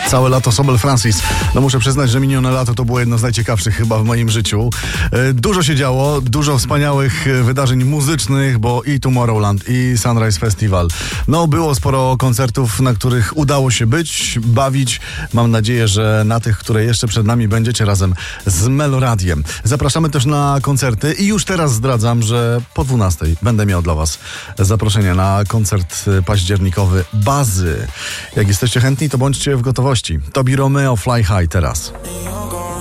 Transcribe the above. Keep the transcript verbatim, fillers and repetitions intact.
Całe lato Sobel Francis. No muszę przyznać, że minione lato to było jedno z najciekawszych chyba w moim życiu. Dużo się działo, dużo wspaniałych wydarzeń muzycznych, bo i Tomorrowland, i Sunrise Festival. No było sporo koncertów, na których udało się być, bawić. Mam nadzieję, że na tych, które jeszcze przed nami będziecie razem z Meloradiem. Zapraszamy też na koncerty i już teraz zdradzam, że po dwunastej będę miał dla was zaproszenie na koncert październikowy Bazy. Jak jesteście chętni, to bądźcie w gotowości. Tobi Romeo, Fly High teraz.